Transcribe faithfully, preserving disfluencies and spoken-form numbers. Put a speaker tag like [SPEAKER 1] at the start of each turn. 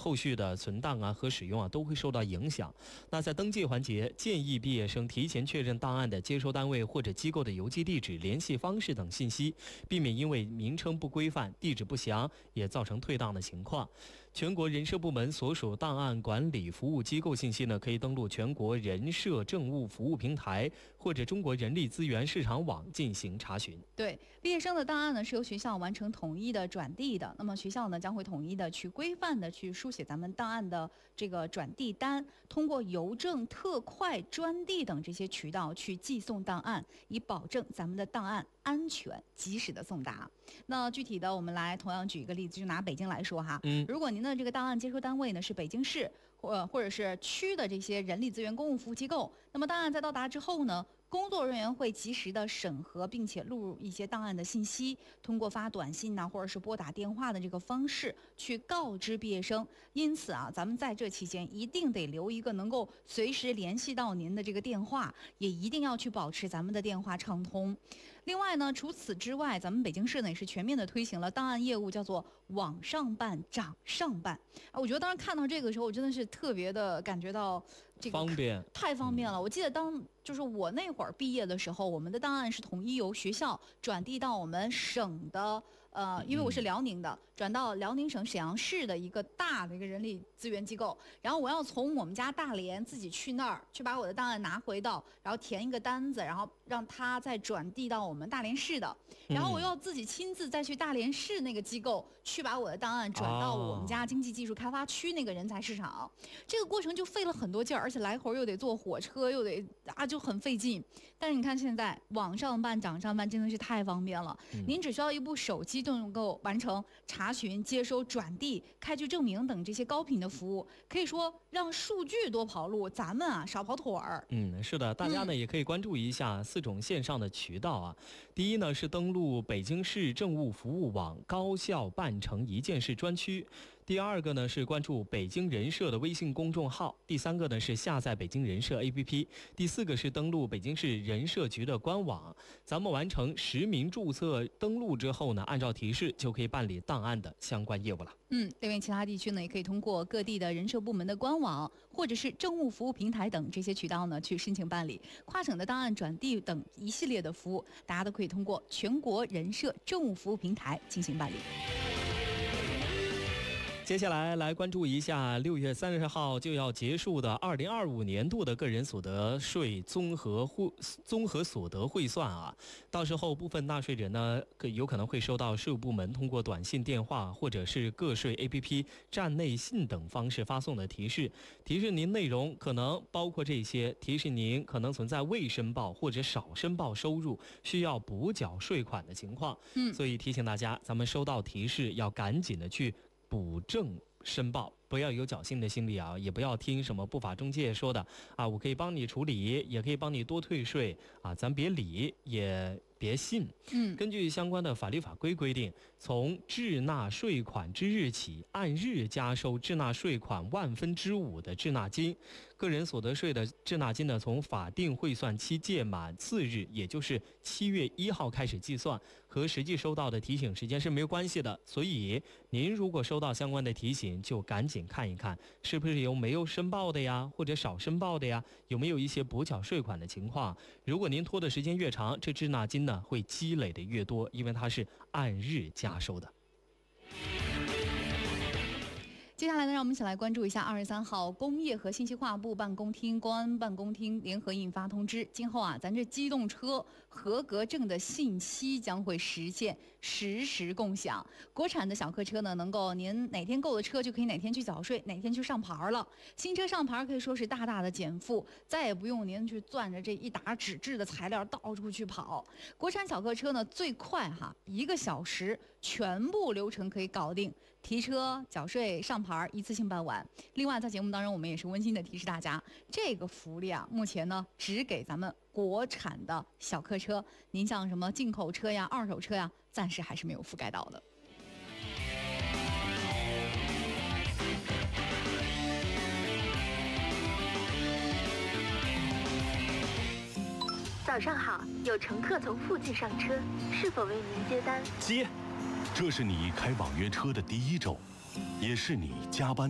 [SPEAKER 1] 后续的存档啊和使用啊都会受到影响。那在登记环节，建议毕业生提前确认档案的接收单位或者机构的邮寄地址、联系方式等信息，避免因为名称不规范、地址不详也造成退档的情况。全国人社部门所属档案管理服务机构信息呢，可以登录全国人社政务服务平台或者中国人力资源市场网进行查询。
[SPEAKER 2] 对，毕业生的档案呢是由学校完成统一的转递的，那么学校呢将会统一的去规范的去书写咱们档案的这个转递单，通过邮政、特快、专递等这些渠道去寄送档案，以保证咱们的档案安全及时的送达。那具体的我们来同样举一个例子，就拿北京来说哈，嗯，如果您的这个档案接收单位呢是北京市或或者是区的这些人力资源公务服务机构，那么档案在到达之后呢，工作人员会及时的审核，并且录入一些档案的信息，通过发短信呐、啊，或者是拨打电话的这个方式去告知毕业生。因此啊，咱们在这期间一定得留一个能够随时联系到您的这个电话，也一定要去保持咱们的电话畅通。另外呢，除此之外，咱们北京市呢也是全面的推行了档案业务，叫做网上办、掌上办。啊，我觉得当时看到这个时候，我真的是特别的感觉到这个
[SPEAKER 1] 方便，
[SPEAKER 2] 太方便了。我记得当就是我那会儿毕业的时候，我们的档案是统一由学校转递到我们省的，呃，因为我是辽宁的，转到辽宁省沈阳市的一个大的一个人力资源机构，然后我要从我们家大连自己去那儿去把我的档案拿回到，然后填一个单子，然后让他再转递到我们大连市的，然后我要自己亲自再去大连市那个机构去把我的档案转到我们家经济技术开发区那个人才市场，这个过程就费了很多劲儿，而且来回又得坐火车，又得啊就很费劲。但是你看现在网上办、掌上办真的是太方便了，嗯、您只需要一部手机就能够完成查询、接收、转递、开具证明等这些高频的服务，可以说让数据多跑路，咱们啊少跑腿儿。
[SPEAKER 1] 嗯，是的，大家呢、嗯、也可以关注一下四种线上的渠道啊。第一呢是登录北京市政务服务网高校办成一件事专区。第二个呢是关注北京人社的微信公众号，第三个呢是下载北京人社 A P P， 第四个是登录北京市人社局的官网。咱们完成实名注册登录之后呢，按照提示就可以办理档案的相关业务了。
[SPEAKER 2] 嗯，另外其他地区呢也可以通过各地的人社部门的官网或者是政务服务平台等这些渠道呢去申请办理跨省的档案转递等一系列的服务，大家都可以通过全国人社政务服务平台进行办理。
[SPEAKER 1] 接下来来关注一下六月三十号就要结束的二零二五年度的个人所得税综合汇综合所得汇算啊，到时候部分纳税人呢有可能会收到税务部门通过短信、电话或者是个税 A P P、站内信等方式发送的提示，提示您内容可能包括这些，提示您可能存在未申报或者少申报收入，需要补缴税款的情况。嗯，所以提醒大家，咱们收到提示要赶紧的去补正申报，不要有侥幸的心理啊，也不要听什么不法中介说的啊，我可以帮你处理，也可以帮你多退税啊，咱别理也别信。嗯，根据相关的法律法规规定，从滞纳税款之日起，按日加收滞纳税款万分之五的滞纳金。个人所得税的滞纳金呢，从法定汇算期届满次日，也就是七月一号开始计算，和实际收到的提醒时间是没有关系的。所以您如果收到相关的提醒，就赶紧看一看，是不是有没有申报的呀，或者少申报的呀，有没有一些补缴税款的情况。如果您拖的时间越长，这滞纳金呢会积累的越多，因为它是按日加收的。
[SPEAKER 2] 接下来呢，让我们一起来关注一下二十三号工业和信息化部办公厅、公安办公厅联合印发通知，今后啊，咱这机动车合格证的信息将会实现实时共享。国产的小客车呢，能够您哪天购的车就可以哪天去缴税，哪天去上牌了。新车上牌可以说是大大的减负，再也不用您去攥着这一沓纸质的材料到处去跑。国产小客车呢，最快哈一个小时全部流程可以搞定，提车、缴税、上牌一次性办完。另外在节目当中我们也是温馨的提示大家，这个福利啊目前呢只给咱们国产的小客车，您像什么进口车呀、二手车呀，暂时还是没有覆盖到的。
[SPEAKER 3] 早上好，有乘客从附近上车，是否为您接单？
[SPEAKER 4] 接，这是你开网约车的第一周，也是你加班